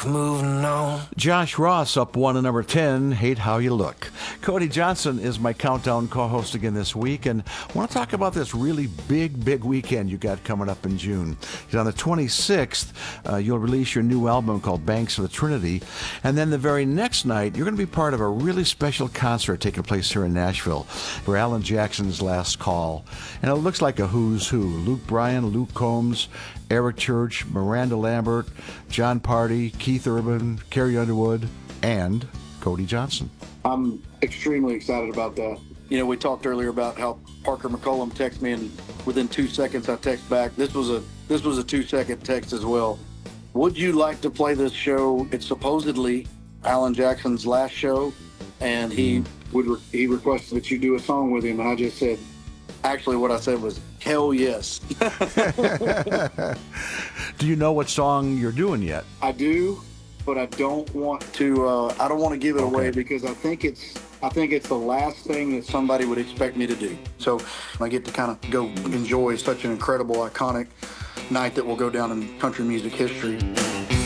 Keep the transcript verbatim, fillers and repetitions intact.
moving on. Josh Ross up one to number ten, Hate How You Look. Cody Johnson is my Countdown co-host again this week, and I want to talk about this really big, big weekend you got coming up in June. On the twenty-sixth, uh, you'll release your new album called Banks of the Trinity, and then the very next night, you're going to be part of a really special concert taking place here in Nashville for Alan Jackson's Last Call. And it looks like a who's who. Luke Bryan, Luke Combs, Eric Church, Miranda Lambert, John Party, Keith Urban, Carrie Underwood, and Cody Johnson. I'm extremely excited about that. You know, we talked earlier about how Parker McCollum texted me, and within two seconds I text back. This was a this was a two-second text as well. Would you like to play this show? It's supposedly Alan Jackson's last show, and he would re- he requested that you do a song with him, and I just said, actually what I said was, hell yes. Do you know what song you're doing yet? I do, but I don't want to. Uh, I don't want to give it Okay. away because I think it's. I think it's the last thing that somebody would expect me to do. So I get to kind of go enjoy such an incredible, iconic night that will go down in country music history.